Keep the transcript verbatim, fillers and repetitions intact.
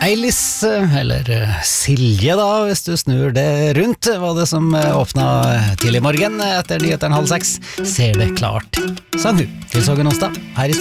Eilis, eller Silje da, hvis du snur det rundt, var det som åpnet tidlig morgen etter nyheteren halv seks. Ser det klart, sang hun til Sågen Onsdag her i